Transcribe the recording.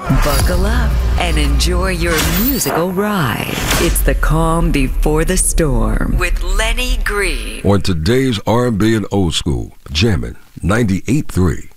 Buckle up and enjoy your musical ride. It's the calm before the storm with Lenny Green. On today's R&B and old school, jamming 98.3